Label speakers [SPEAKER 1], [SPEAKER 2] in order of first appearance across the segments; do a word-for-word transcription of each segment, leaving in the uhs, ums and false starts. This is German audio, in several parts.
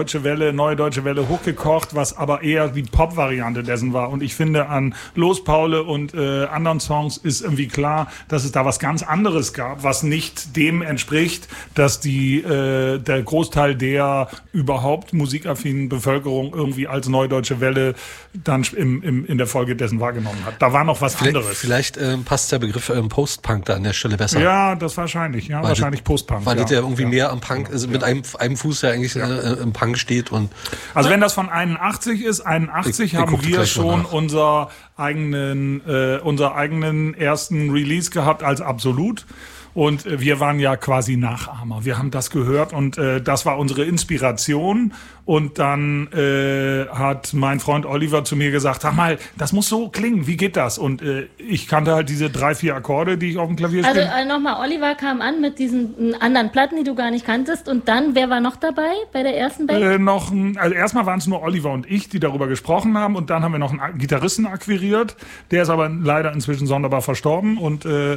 [SPEAKER 1] Deutsche Welle, Neue Deutsche Welle hochgekocht, was aber eher die Pop-Variante dessen war. Und ich finde, an Los Paule und äh, anderen Songs ist irgendwie klar, dass es da was ganz anderes gab, was nicht dem entspricht, dass die äh, der Großteil der überhaupt musikaffinen Bevölkerung irgendwie als Neue Deutsche Welle dann im, im, in der Folge dessen wahrgenommen hat. Da war noch was
[SPEAKER 2] vielleicht,
[SPEAKER 1] anderes.
[SPEAKER 2] Vielleicht ähm, passt der Begriff ähm, Post-Punk da an der Stelle besser.
[SPEAKER 1] Ja, das wahrscheinlich. Ja,
[SPEAKER 2] weil
[SPEAKER 1] wahrscheinlich
[SPEAKER 2] das,
[SPEAKER 1] Post-Punk.
[SPEAKER 2] Weil
[SPEAKER 1] ja.
[SPEAKER 2] das ja irgendwie
[SPEAKER 1] ja.
[SPEAKER 2] mehr am Punk, also ja. mit einem, einem Fuß ja eigentlich ja. Äh, im Punk steht. Und
[SPEAKER 1] also wenn das von einundachtzig ist, einundachtzig ich, haben ich wir schon unser eigenen, äh, unser eigenen ersten Release gehabt als Absolut. Und äh, wir waren ja quasi Nachahmer. Wir haben das gehört und äh, das war unsere Inspiration. Und dann äh, hat mein Freund Oliver zu mir gesagt, sag mal, das muss so klingen, wie geht das? Und äh, ich kannte halt diese drei, vier Akkorde, die ich auf dem Klavier spiele.
[SPEAKER 3] Also äh, nochmal, Oliver kam an mit diesen anderen Platten, die du gar nicht kanntest. Und dann, wer war noch dabei bei der ersten Band?
[SPEAKER 1] Äh, noch ein, also erstmal waren es nur Oliver und ich, die darüber gesprochen haben. Und dann haben wir noch einen Gitarristen akquiriert. Der ist aber leider inzwischen sonderbar verstorben. Und äh,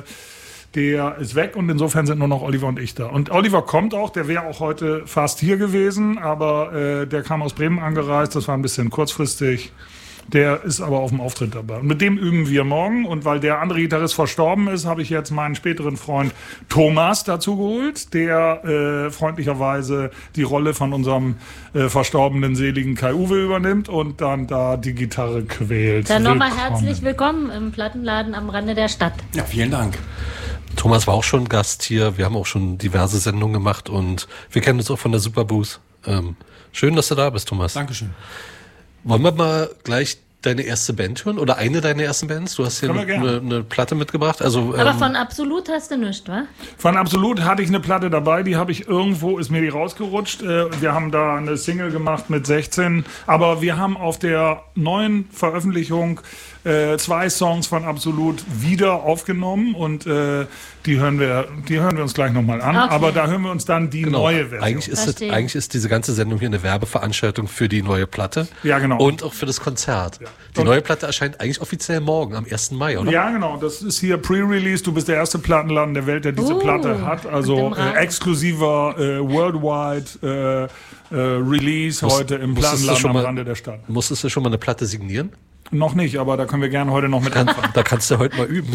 [SPEAKER 1] der ist weg und insofern sind nur noch Oliver und ich da. Und Oliver kommt auch, der wäre auch heute fast hier gewesen, aber äh, der kam aus Bremen angereist, das war ein bisschen kurzfristig. Der ist aber auf dem Auftritt dabei. Und mit dem üben wir morgen. Und weil der andere Gitarrist verstorben ist, habe ich jetzt meinen späteren Freund Thomas dazu geholt, der äh, freundlicherweise die Rolle von unserem äh, verstorbenen, seligen Kai-Uwe übernimmt und dann da die Gitarre quält.
[SPEAKER 3] Dann nochmal herzlich willkommen im Plattenladen am Rande der Stadt.
[SPEAKER 4] Ja, vielen Dank.
[SPEAKER 2] Thomas war auch schon Gast hier. Wir haben auch schon diverse Sendungen gemacht und wir kennen uns auch von der Superboost. Ähm, schön, dass du da bist, Thomas.
[SPEAKER 4] Dankeschön.
[SPEAKER 2] Wollen wir mal gleich deine erste Band hören? Oder eine deiner ersten Bands? Du hast hier eine, eine Platte mitgebracht. Also,
[SPEAKER 3] Aber
[SPEAKER 2] ähm,
[SPEAKER 3] von Absolut hast du nichts, wa?
[SPEAKER 1] Von Absolut hatte ich eine Platte dabei, die habe ich irgendwo, ist mir die rausgerutscht. Wir haben da eine Single gemacht mit sechzehn. Aber wir haben auf der neuen Veröffentlichung äh, zwei Songs von Absolut wieder aufgenommen und äh, die hören wir, die hören wir uns gleich nochmal an. Okay. Aber da hören wir uns dann die
[SPEAKER 2] genau.
[SPEAKER 1] neue Version.
[SPEAKER 2] Eigentlich ist, es, eigentlich ist diese ganze Sendung hier eine Werbeveranstaltung für die neue Platte.
[SPEAKER 1] Ja, genau.
[SPEAKER 2] Und auch für das Konzert. Ja. Die und neue Platte erscheint eigentlich offiziell morgen, am ersten Mai, oder?
[SPEAKER 1] Ja, genau. Das ist hier Pre-Release. Du bist der erste Plattenladen der Welt, der diese uh, Platte hat. Also äh, exklusiver äh, Worldwide äh, äh, Release Muss, heute im Plattenladen am mal, Rande der Stadt.
[SPEAKER 2] Musstest du schon mal eine Platte signieren?
[SPEAKER 1] Noch nicht, aber da können wir gerne heute noch mit anfangen.
[SPEAKER 2] Da kannst du heute mal üben.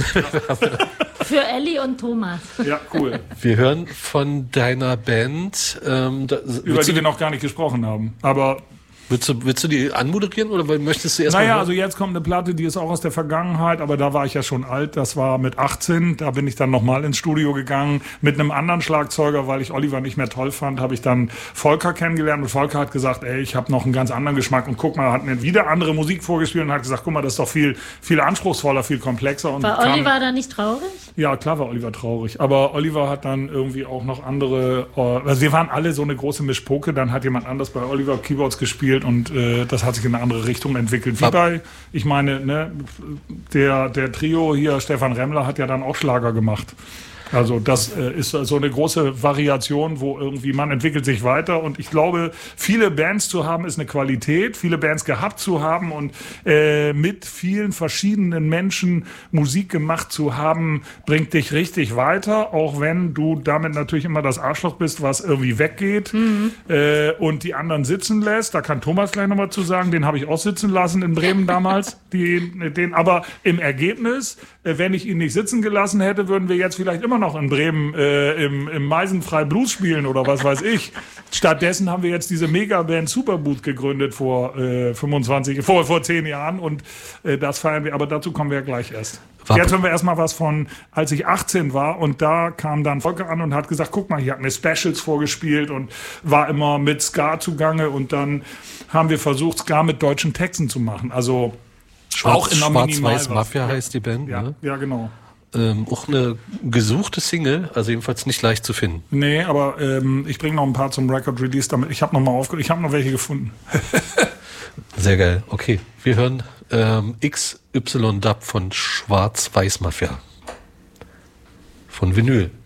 [SPEAKER 3] Für Elli und Thomas.
[SPEAKER 1] Ja, cool.
[SPEAKER 2] Wir hören von deiner Band, ähm, da,
[SPEAKER 1] über die wir noch gar nicht gesprochen haben. Aber
[SPEAKER 2] Willst du, willst du die anmoderieren oder möchtest du erst
[SPEAKER 1] Naja,
[SPEAKER 2] mal
[SPEAKER 1] also jetzt kommt eine Platte, die ist auch aus der Vergangenheit, aber da war ich ja schon alt, das war mit achtzehn, da bin ich dann nochmal ins Studio gegangen mit einem anderen Schlagzeuger, weil ich Oliver nicht mehr toll fand, habe ich dann Volker kennengelernt und Volker hat gesagt, ey, ich habe noch einen ganz anderen Geschmack und guck mal, hat mir wieder andere Musik vorgespielt und hat gesagt, guck mal, das ist doch viel, viel anspruchsvoller, viel komplexer. Und
[SPEAKER 3] war
[SPEAKER 1] kam,
[SPEAKER 3] Oliver da nicht traurig?
[SPEAKER 1] Ja, klar war Oliver traurig, aber Oliver hat dann irgendwie auch noch andere, also wir waren alle so eine große Mischpoke, dann hat jemand anders bei Oliver Keyboards gespielt und äh, das hat sich in eine andere Richtung entwickelt. Wie bei, ich meine, ne, der, der Trio hier, Stefan Remmler, hat ja dann auch Schlager gemacht. Also das äh, ist so eine große Variation, wo irgendwie man entwickelt sich weiter und ich glaube, viele Bands zu haben ist eine Qualität, viele Bands gehabt zu haben und äh, mit vielen verschiedenen Menschen Musik gemacht zu haben, bringt dich richtig weiter, auch wenn du damit natürlich immer das Arschloch bist, was irgendwie weggeht mhm. äh, und die anderen sitzen lässt. Da kann Thomas gleich nochmal zu sagen, den habe ich auch sitzen lassen in Bremen damals. Die, den, aber im Ergebnis, äh, wenn ich ihn nicht sitzen gelassen hätte, würden wir jetzt vielleicht immer noch in Bremen äh, im, im Meisenfrei Blues spielen oder was weiß ich. Stattdessen haben wir jetzt diese Megaband Superboot gegründet vor äh, fünfundzwanzig, vor, vor zehn Jahren und äh, das feiern wir, aber dazu kommen wir ja gleich erst. War jetzt hören wir erstmal was von, als ich achtzehn war und da kam dann Volker an und hat gesagt, guck mal, hier hat mir Specials vorgespielt und war immer mit Ska zugange und dann haben wir versucht, Ska mit deutschen Texten zu machen. Also
[SPEAKER 2] Schwarz,
[SPEAKER 1] auch in
[SPEAKER 2] Schwarz-Weiß Mafia heißt die Band.
[SPEAKER 1] Ja,
[SPEAKER 2] ne?
[SPEAKER 1] Ja, genau.
[SPEAKER 2] Ähm, auch eine gesuchte Single, also jedenfalls nicht leicht zu finden.
[SPEAKER 1] Nee, aber ähm, ich bringe noch ein paar zum Record Release damit. Ich habe noch mal aufge- ich habe noch welche gefunden.
[SPEAKER 2] Sehr geil. Okay, wir hören ähm, X Y Dub von Schwarz-Weiß Mafia. Von Vinyl.